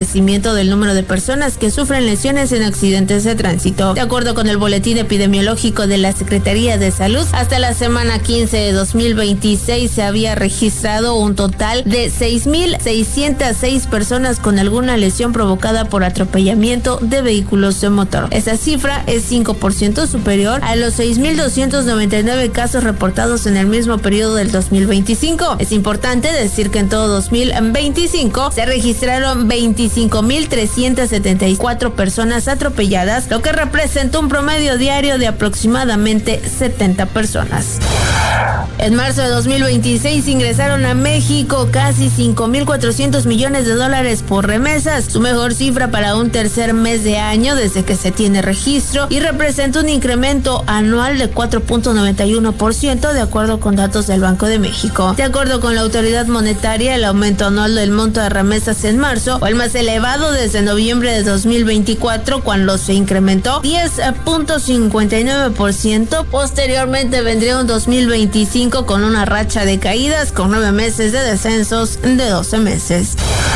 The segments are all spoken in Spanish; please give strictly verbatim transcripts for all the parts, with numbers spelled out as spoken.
crecimiento del número de personas que sufren lesiones en accidentes de tránsito. De acuerdo con el boletín epidemiológico de la Secretaría de Salud, hasta la semana quince de dos mil veintiséis se había registrado un total de seis mil seiscientas seis personas con alguna lesión provocada por atropellamiento de vehículos de motor. Esa cifra es cinco por ciento superior a los seis mil doscientos noventa y nueve casos reportados en el mismo periodo del dos mil veinticinco. Es importante decir que en todo dos mil veinticinco se registraron veinticinco mil trescientas setenta y cuatro personas atropelladas, lo que representa un promedio diario de aproximadamente setenta personas. En marzo de dos mil veintiséis ingresaron a México casi cinco mil cuatrocientos millones de dólares por remesas, su mejor cifra para un tercer mes de año desde que se tiene registro, y representa un incremento anual de cuatro punto noventa y uno por ciento de acuerdo con datos del Banco de México. De acuerdo con la autoridad monetaria, el aumento anual del monto de remesas en marzo fue el más elevado desde noviembre de dos mil veinticuatro, cuando se incrementó diez punto cincuenta y nueve por ciento. Posteriormente vendría un dos mil veinticinco con una racha de caídas, con nueve meses de descensos de doce meses.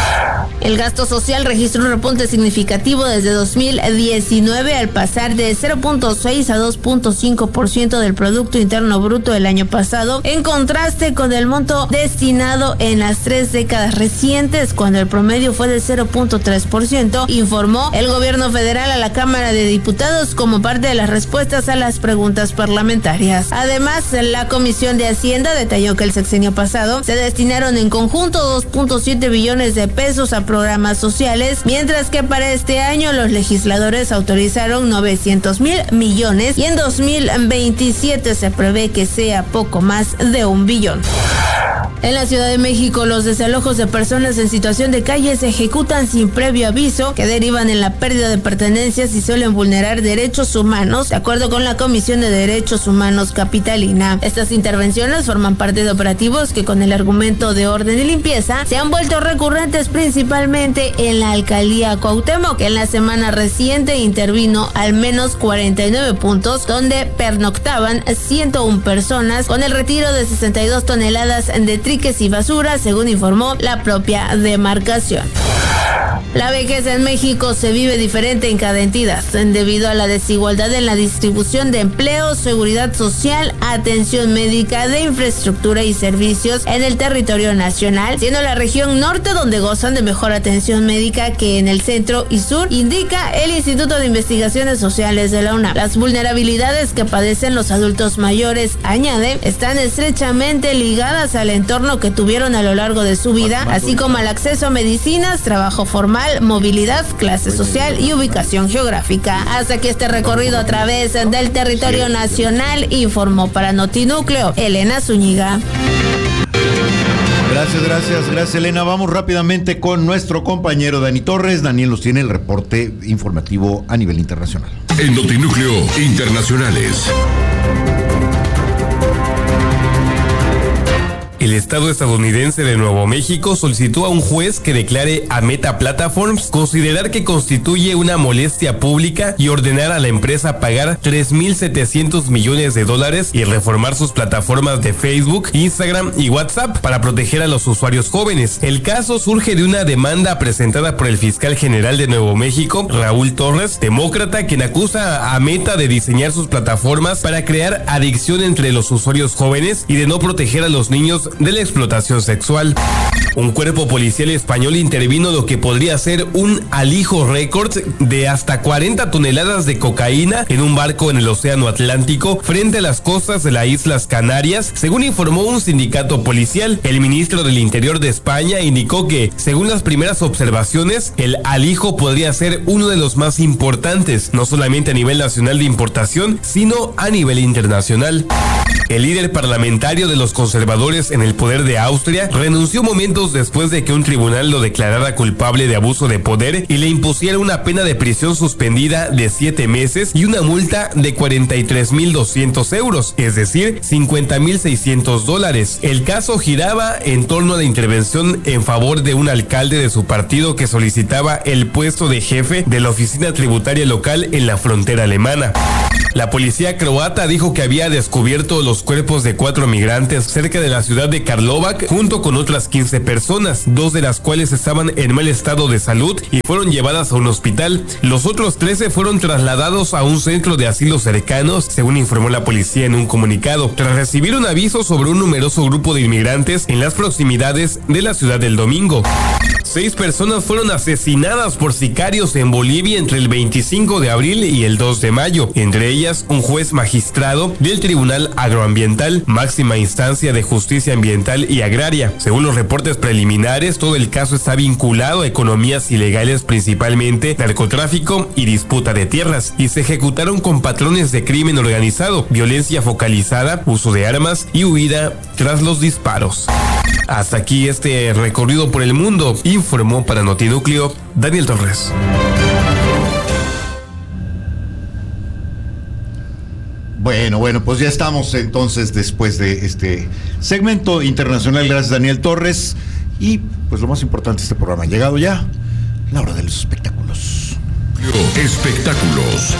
El gasto social registró un repunte significativo desde dos mil diecinueve al pasar de cero punto seis a dos punto cinco por ciento del Producto Interno Bruto del año pasado, en contraste con el monto destinado en las tres décadas recientes, cuando el promedio fue de cero punto tres por ciento, informó el gobierno federal a la Cámara de Diputados como parte de las respuestas a las preguntas parlamentarias. Además, la Comisión de Hacienda detalló que el sexenio pasado se destinaron en conjunto dos punto siete billones de pesos a programas sociales, mientras que para este año los legisladores autorizaron novecientos mil millones y en dos mil veintisiete se prevé que sea poco más de un billón. En la Ciudad de México, los desalojos de personas en situación de calle se ejecutan sin previo aviso, que derivan en la pérdida de pertenencias y suelen vulnerar derechos humanos, de acuerdo con la Comisión de Derechos Humanos capitalina. Estas intervenciones forman parte de operativos que, con el argumento de orden y limpieza, se han vuelto recurrentes principalmente en la alcaldía Cuauhtémoc, que en la semana reciente intervino al menos cuarenta y nueve puntos, donde pernoctaban ciento una personas, con el retiro de sesenta y dos toneladas de trigo y basura, según informó la propia demarcación. La vejez en México se vive diferente en cada entidad, debido a la desigualdad en la distribución de empleo, seguridad social, atención médica, de infraestructura y servicios en el territorio nacional, siendo la región norte donde gozan de mejor atención médica que en el centro y sur, indica el Instituto de Investigaciones Sociales de la UNAM. Las vulnerabilidades que padecen los adultos mayores, añade, están estrechamente ligadas al entorno que tuvieron a lo largo de su vida, así como al acceso a medicinas, trabajo formal, movilidad, clase social y ubicación geográfica. Hasta aquí este recorrido a través del territorio nacional, informó para Notinúcleo Elena Zúñiga. Gracias, gracias, gracias Elena. Vamos rápidamente con nuestro compañero Dani Torres. Daniel nos tiene el reporte informativo a nivel internacional. En Notinúcleo Internacionales. El Estado estadounidense de Nuevo México solicitó a un juez que declare a Meta Platforms considerar que constituye una molestia pública y ordenar a la empresa pagar tres mil setecientos millones de dólares y reformar sus plataformas de Facebook, Instagram y WhatsApp para proteger a los usuarios jóvenes. El caso surge de una demanda presentada por el fiscal general de Nuevo México, Raúl Torres, demócrata, quien acusa a Meta de diseñar sus plataformas para crear adicción entre los usuarios jóvenes y de no proteger a los niños de la explotación sexual. Un cuerpo policial español intervino lo que podría ser un alijo récord de hasta cuarenta toneladas de cocaína en un barco en el Océano Atlántico frente a las costas de las Islas Canarias, según informó un sindicato policial. El ministro del Interior de España indicó que, según las primeras observaciones, el alijo podría ser uno de los más importantes, no solamente a nivel nacional de importación, sino a nivel internacional. El líder parlamentario de los conservadores en el poder de Austria renunció momentos después de que un tribunal lo declarara culpable de abuso de poder y le impusiera una pena de prisión suspendida de siete meses y una multa de cuarenta y tres mil doscientos euros, es decir, cincuenta mil seiscientos dólares. El caso giraba en torno a la intervención en favor de un alcalde de su partido que solicitaba el puesto de jefe de la oficina tributaria local en la frontera alemana. La policía croata dijo que había descubierto los cuerpos de cuatro migrantes cerca de la ciudad de Karlovac junto con otras quince personas, dos de las cuales estaban en mal estado de salud y fueron llevadas a un hospital. Los otros trece fueron trasladados a un centro de asilo cercanos, según informó la policía en un comunicado, tras recibir un aviso sobre un numeroso grupo de inmigrantes en las proximidades de la ciudad del domingo. Seis personas fueron asesinadas por sicarios en Bolivia entre el veinticinco de abril y el dos de mayo, entre ellas un juez magistrado del Tribunal Agroambiental, máxima instancia de justicia ambiental y agraria. Según los reportes preliminares, todo el caso está vinculado a economías ilegales, principalmente narcotráfico y disputa de tierras, y se ejecutaron con patrones de crimen organizado, violencia focalizada, uso de armas y huida tras los disparos. Hasta aquí este recorrido por el mundo, informó para Notinúcleo Daniel Torres. Bueno, bueno, pues ya estamos entonces después de este segmento internacional. Gracias, Daniel Torres. Y pues lo más importante de este programa, ha llegado ya la hora de los espectáculos. Espectáculos.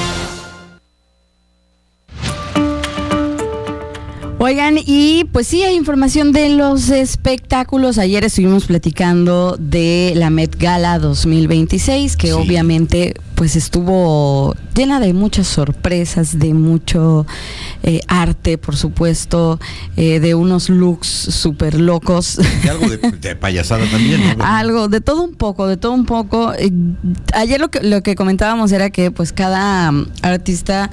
Oigan, y pues sí, hay información de los espectáculos. Ayer estuvimos platicando de la Met Gala dos mil veintiséis, que sí, obviamente pues estuvo llena de muchas sorpresas, de mucho eh, arte, por supuesto, eh, de unos looks súper locos. Y algo de, de payasada también, ¿no? Algo, de todo un poco, de todo un poco. Eh, ayer lo que, lo que comentábamos era que pues cada um, artista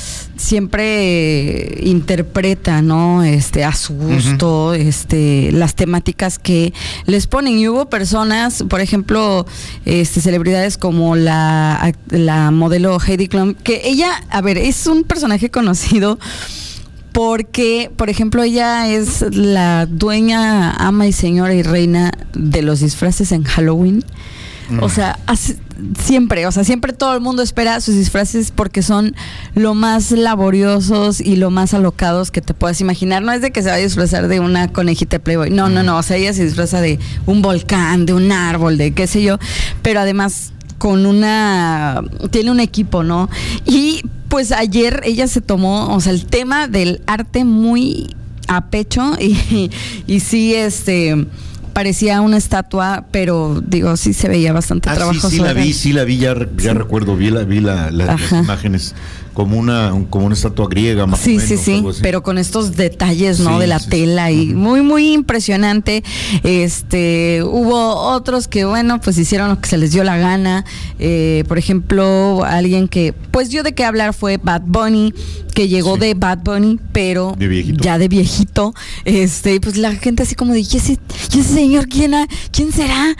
siempre interpreta, ¿no? Este, a su gusto, uh-huh. este, las temáticas que les ponen. Y hubo personas, por ejemplo, este, celebridades como la, la modelo Heidi Klum, que ella, a ver, es un personaje conocido porque, por ejemplo, ella es la dueña, ama y señora y reina de los disfraces en Halloween. O sea, hace, siempre, o sea, siempre todo el mundo espera sus disfraces porque son lo más laboriosos y lo más alocados que te puedas imaginar. No es de que se va a disfrazar de una conejita de Playboy, no, no, no, o sea, ella se disfraza de un volcán, de un árbol, de qué sé yo, pero además con una, tiene un equipo, ¿no? Y pues ayer ella se tomó, o sea, el tema del arte muy a pecho y, y sí, este... parecía una estatua, pero digo, sí se veía bastante ah, trabajoso. Sí, sí la vi, sí la vi, ya, ya sí. recuerdo, vi, la, vi la, la, las imágenes como una, como una estatua griega más sí, o menos. Sí, sí, sí, pero con estos detalles, ¿no? Sí, de la sí, tela sí. y uh-huh. muy, muy impresionante. Este, hubo otros que, bueno, pues hicieron lo que se les dio la gana. Eh, por ejemplo, alguien que, pues dio de qué hablar fue Bad Bunny, que llegó sí. de Bad Bunny, pero de viejito. ya de viejito. Este, pues la gente así como de, ¿y ese, y ese señor quién, ha, quién será?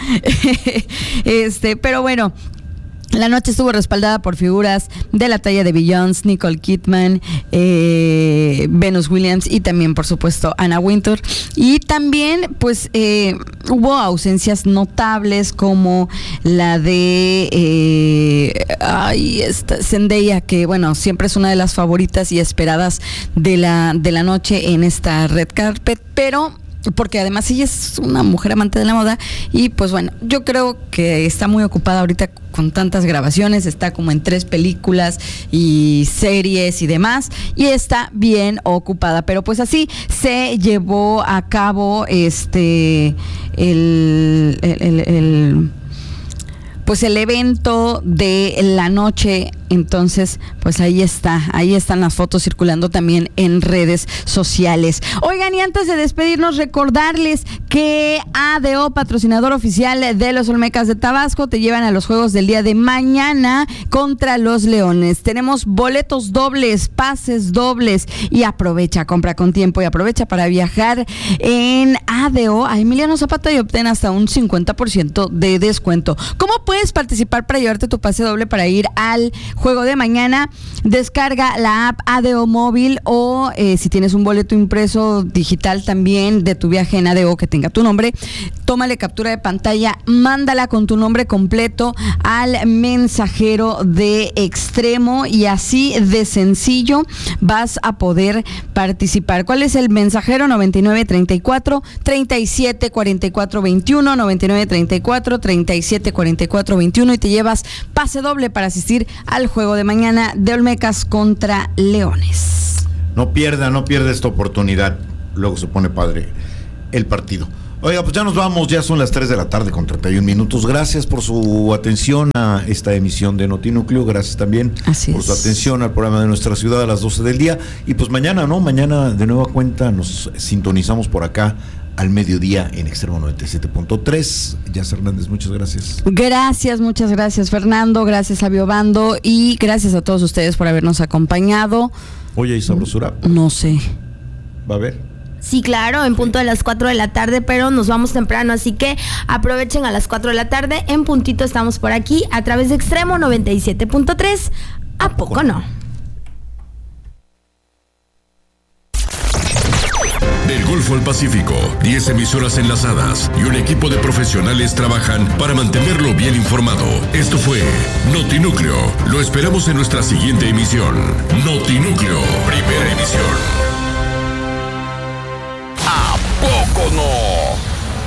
este, pero bueno. La noche estuvo respaldada por figuras de la talla de Beyoncé, Nicole Kidman, eh, Venus Williams y también, por supuesto, Anna Wintour. Y también, pues, eh, hubo ausencias notables como la de eh, ay, esta, Zendaya, que, bueno, siempre es una de las favoritas y esperadas de la, de la noche en esta red carpet, pero... porque además ella es una mujer amante de la moda y pues bueno, yo creo que está muy ocupada ahorita con tantas grabaciones, está como en tres películas y series y demás y está bien ocupada, pero pues así se llevó a cabo este el, el, el, el pues el evento de la noche. Entonces, pues ahí está, ahí están las fotos circulando también en redes sociales. Oigan, y antes de despedirnos, recordarles que A D O, patrocinador oficial de los Olmecas de Tabasco, te llevan a los juegos del día de mañana contra los Leones. Tenemos boletos dobles, pases dobles y aprovecha, compra con tiempo y aprovecha para viajar en A D O a Emiliano Zapata y obtén hasta un cincuenta por ciento de descuento. ¿Cómo puedes participar para llevarte tu pase doble para ir al juego de mañana? Descarga la app A D O móvil o eh, si tienes un boleto impreso digital también de tu viaje en A D O que tenga tu nombre, tómale captura de pantalla, mándala con tu nombre completo al mensajero de Extremo y así de sencillo vas a poder participar. ¿Cuál es el mensajero? noventa y nueve treinta y cuatro treinta y siete cuarenta y cuatro veintiuno, noventa y nueve treinta y cuatro treinta y siete cuarenta y cuatro veintiuno y te llevas pase doble para asistir al al juego de mañana de Olmecas contra Leones. No pierda, no pierda esta oportunidad. Luego se pone padre el partido. Oiga, pues ya nos vamos, ya son las tres de la tarde con treinta y un minutos. Gracias por su atención a esta emisión de Notinúcleo. Gracias también Así por es. su atención al programa de Nuestra Ciudad a las doce del día. Y pues mañana, ¿no? Mañana de nueva cuenta nos sintonizamos por acá al mediodía en Extremo noventa y siete punto tres. Yas Hernández, muchas gracias. Gracias, muchas gracias Fernando, gracias a Biobando y gracias a todos ustedes por habernos acompañado. Oye, ¿y sabrosura? No sé. ¿Va a haber? Sí, claro, en punto de las cuatro de la tarde, pero nos vamos temprano, así que aprovechen a las cuatro de la tarde. En puntito estamos por aquí a través de Extremo noventa y siete punto tres. ¿A poco no? Del Golfo al Pacífico, diez emisoras enlazadas y un equipo de profesionales trabajan para mantenerlo bien informado. Esto fue Notinúcleo. Lo esperamos en nuestra siguiente emisión. Notinúcleo, primera emisión. ¿A poco no?